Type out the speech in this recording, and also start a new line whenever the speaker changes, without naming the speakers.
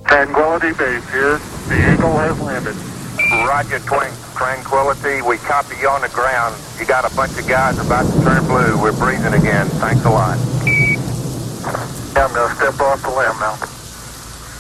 Tranquility Base here. The Eagle has landed.
Roger, Tranquility. We copy you on the ground. You got a bunch of guys about to turn blue. We're breathing again. Thanks a lot.
Yeah, I'm going to step off the limb now.